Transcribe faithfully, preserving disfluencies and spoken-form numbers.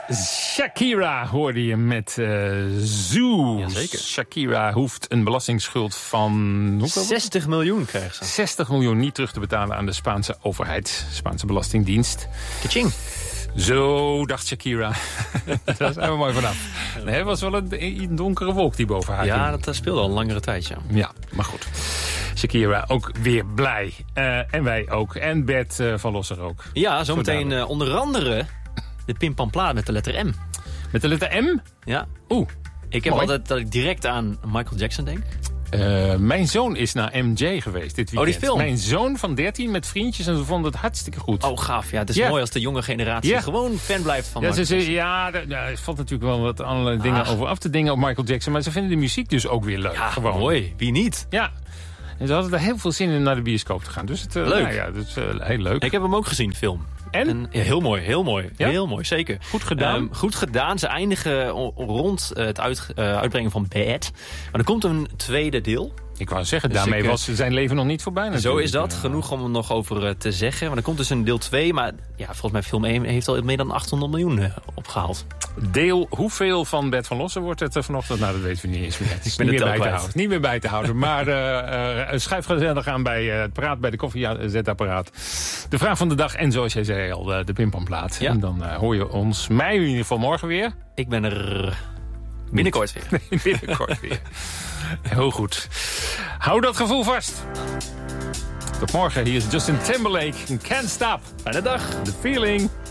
Shakira hoorde je met uh, Zoo. Jazeker. Shakira hoeft een belastingsschuld van... hoeveel? zestig miljoen krijgt ze. zestig miljoen niet terug te betalen aan de Spaanse overheid. Spaanse Belastingdienst. Kaching. Zo, dacht Shakira. Daar zijn we mooi vanaf. Nee, het was wel een, een donkere wolk die boven haar Ja, ging. dat speelde al een langere tijd, ja. Ja, maar goed. Shakira ook weer blij. Uh, en wij ook. En Bert uh, van Losser ook. Ja, zometeen uh, onder andere de Pimpampla met de letter M. Met de letter M? Ja. Oeh, Ik heb mooi. altijd dat ik direct aan Michael Jackson denk. Uh, mijn zoon is naar M J geweest dit weekend. Oh, die film? Mijn zoon van dertien met vriendjes en ze vonden het hartstikke goed. Oh, gaaf. Ja, het is Ja. mooi als de jonge generatie Ja. gewoon fan blijft van Ja, Michael ze, Jackson. ze, ja, er ja, er valt natuurlijk wel wat allerlei dingen Ah. over af te dingen op Michael Jackson. Maar ze vinden de muziek dus ook weer leuk. Ja, gewoon. mooi. Wie niet? Ja. En ze hadden er heel veel zin in naar de bioscoop te gaan. Dus het, uh, Leuk. Nou ja, dus, uh, heel leuk. Ik heb hem ook gezien, film. En? ja, heel mooi, heel mooi. Ja? Heel mooi, zeker. Goed gedaan? Um, goed gedaan. Ze eindigen o- rond uh, het uit, uh, uitbrengen van Bad. Maar er komt een tweede deel. Ik wou zeggen, Dus daarmee ik, uh, was zijn leven nog niet voorbij natuurlijk. Zo is dat. Ja. Genoeg om er nog over uh, te zeggen. Maar er komt dus een deel twee. Maar ja, volgens mij film één heeft al meer dan achthonderd miljoen uh, opgehaald. Deel hoeveel van Bert van Lossen wordt het uh, vanochtend? Nou, dat weten we niet eens meer. Het is ben niet het meer, bij ook te kwijt. houden. Niet meer bij te houden. Maar uh, uh, schuif gezellig aan bij uh, het praat bij de koffiezetapparaat. De vraag van de dag en zoals jij zei al, uh, de pimpamplaat. Ja. En dan uh, hoor je ons mij in ieder geval morgen weer. Ik ben er binnenkort weer. Binnenkort weer. Heel goed. Hou dat gevoel vast. Tot morgen. Hier is Justin Timberlake. Can't Stop. Fijne dag. The Feeling.